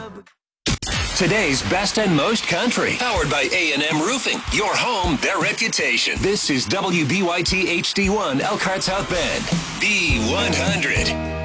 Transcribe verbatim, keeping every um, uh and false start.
Today's best and most country. Powered by A and M Roofing. Your home, their reputation. This is W B Y T H D one Elkhart South Bend. B one hundred.